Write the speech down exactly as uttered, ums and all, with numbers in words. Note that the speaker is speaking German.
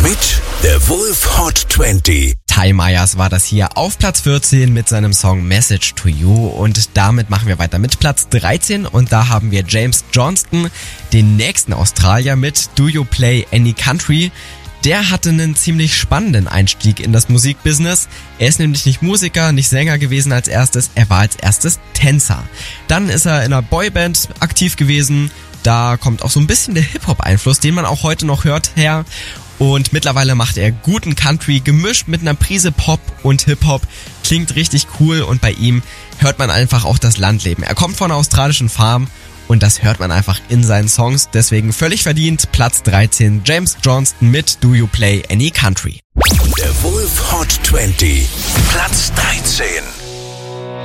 mit der Wolf Hot zwanzig. Ty Myers war das hier auf Platz vierzehn mit seinem Song Message to You und damit machen wir weiter mit Platz dreizehn und da haben wir James Johnston, den nächsten Australier mit Do You Play Any Country? Der hatte einen ziemlich spannenden Einstieg in das Musikbusiness. Er ist nämlich nicht Musiker, nicht Sänger gewesen als erstes, er war als erstes Tänzer. Dann ist er in einer Boyband aktiv gewesen, da kommt auch so ein bisschen der Hip-Hop-Einfluss, den man auch heute noch hört, her. Und mittlerweile macht er guten Country, gemischt mit einer Prise Pop und Hip-Hop. Klingt richtig cool und bei ihm hört man einfach auch das Landleben. Er kommt von einer australischen Farm und das hört man einfach in seinen Songs. Deswegen völlig verdient, Platz dreizehn, James Johnston mit Do You Play Any Country? Der Wolf Hot zwanzig, Platz dreizehn.